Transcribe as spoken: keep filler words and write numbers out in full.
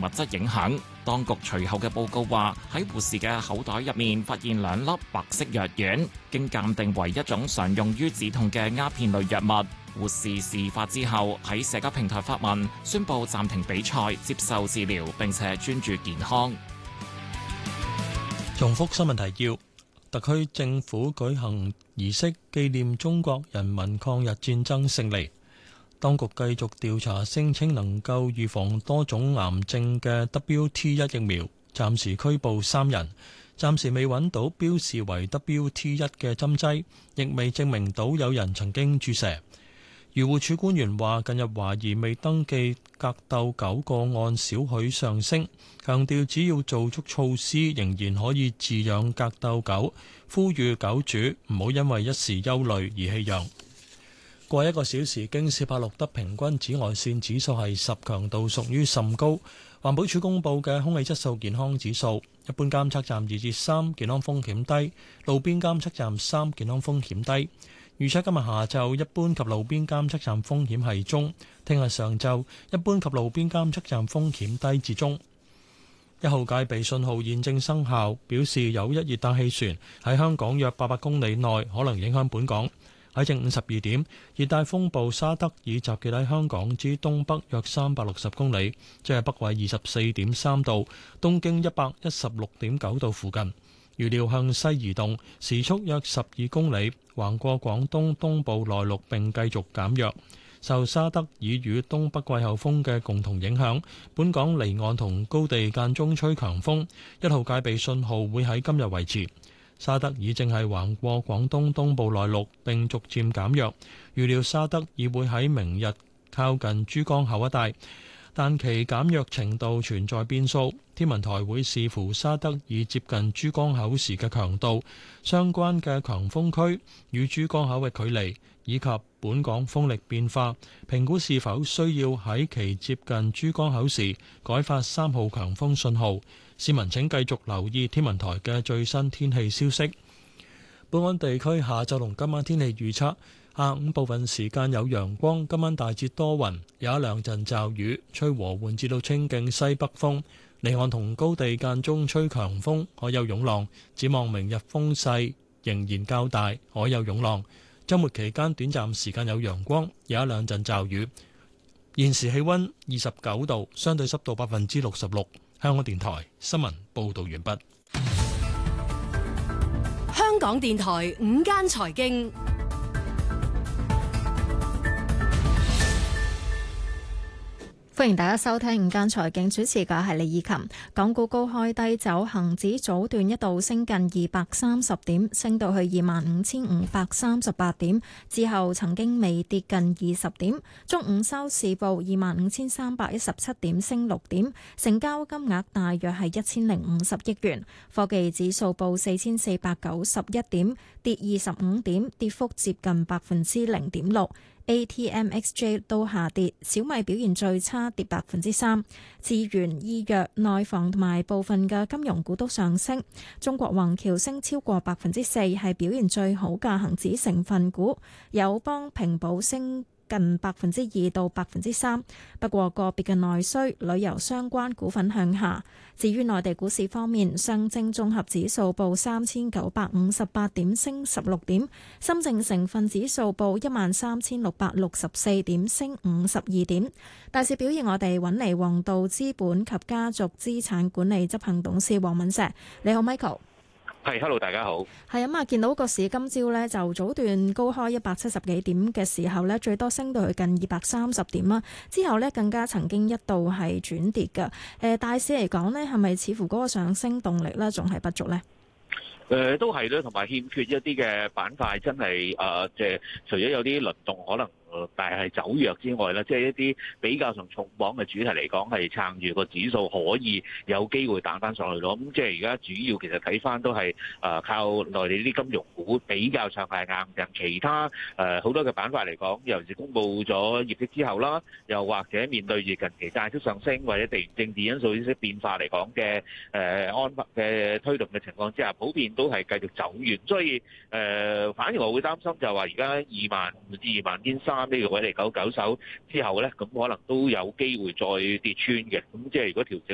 物質影響。當局隨後嘅報告話，喺護士嘅口袋入面發現兩粒白色藥丸，經鑑定為一種常用於止痛嘅鴉片類藥物。護士事發之後喺社交平台發文，宣布暫停比賽、接受治療，並且專注健康。 重複新聞提要：特區政府舉行儀式紀念中國人民抗日戰爭勝利。當局繼續調查聲稱能夠預防多種癌症嘅 W T 一疫苗，暫時拘捕三人，暫時未揾到標示為 W T 一嘅針劑，亦未證明到有人曾經注射。漁護署官員話：近日懷疑未登記格鬥狗個案少許上升，強調只要做足措施，仍然可以飼養格鬥狗，呼籲狗主唔好因為一時憂慮而棄養。過一個小時，京士柏錄得平均紫外線指數係十，強度屬於甚高。環保署公布嘅空氣質素健康指數，一般監測站二至三，健康風險低；路邊監測站三，健康風險低。預測今日下晝一般及路邊監測站風險係中，聽日上晝一般及路邊監測站風險低至中。一號戒備信號現正生效，表示有一熱帶氣旋喺香港約八百公里內可能影響本港。喺正午十二點，熱帶風暴沙德已集結喺香港之東北約三百六十公里，即係北緯二十四點三度、東經一百一十六點九度附近。預料向西移動，時速約十二公里，橫過廣東東部內陸並繼續減弱。受沙德以與東北季候風嘅共同影響，本港離岸同高地間中吹強風，一號戒備信號會喺今日維持。沙德爾正係橫過廣東東部內陸並逐漸減弱，預料沙德爾會喺明日靠近珠江口一帶，但其減弱程度存在變數。天文台會視乎沙德爾接近珠江口時嘅強度、相關嘅強風區與珠江口嘅距離，以及本港風力變化，評估是否需要喺其接近珠江口時改發三號強風信號。市民請繼續留意天文台嘅最新天氣消息。本港地區下晝同今晚天氣預測：下午部分時間有陽光，今晚大致多雲，有一兩陣驟雨，吹和緩至到清勁西北風。離岸同高地間中吹強風，海有湧浪。展望明日風勢仍然較大，海有湧浪。週末期間短暫時間有陽光，有一兩陣驟雨。現時氣溫二十九度，相對濕度百分之六十六。香港電台新聞報道完畢。 香港電台午間財經。 歡迎大家收聽午間財經，主持嘅係李以琴。港股高開低走，恒指早段一度升近二百三十點，升到去二萬五千五百三十八點，之後曾經微跌近二十點。中午收市報二萬五千三百一十七點，升六點，成交金額大約係一千零五十億元。科技指數報四千四百九十一點，跌二十五點，跌幅接近百分之零點六。A T M X J 都下跌，小米表現最差，跌百分之三。資源、醫藥、內房同埋部分嘅金融股都上升。中國宏橋升超過百分之四，係表現最好嘅恒指成分股。友邦、平保升近百分之二到百分之三，不過個別嘅內需、旅遊相關股份向下。至於內地股市方面，上證綜合指數報三千九百五十八點，升十六點；深證成分指數報一萬三千六百六十四點，升五十二點。大市表現，我哋揾嚟黃道資本及家族資產管理執行董事黃敏石，你好 Michael。 係，hello，大家好。 係啊，見到個市今朝咧就早段高開一百七十幾點嘅時候咧，最多升到去近二百三十點啦。之後咧更加曾經一度係轉跌嘅。誒、呃，大市嚟講咧，係咪似乎嗰個上升動力咧仲係不足咧？ 誒、呃、都係咧，同埋欠缺一啲嘅板塊，真係誒，即係除咗有啲輪動可能。但係走弱之外咧，即係一啲比較上重磅嘅主題嚟講，係撐住個指數可以有機會彈翻上去咯。咁即係而家主要其實睇翻都係誒靠內地啲金融股比較上係硬淨，其他誒好多嘅板塊嚟講，尤其是公布咗業績之後啦，又或者面對住近期債息上升或者地緣政治因素呢啲變化嚟講嘅誒安排嘅推動嘅情況之下，普遍都係繼續走遠。所以誒，反而我會擔心就係話而家二萬至二萬千三。呢個位嚟九九手之後咧，咁可能都有機會再跌穿嘅。咁即係如果調整